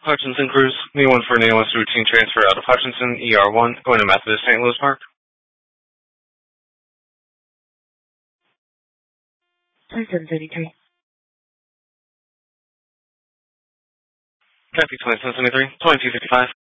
Hutchinson Cruise, anyone for an ALS routine transfer out of Hutchinson, ER1, going to Methodist St. Louis Park. Sorry, 733. Copy 2773, 2255.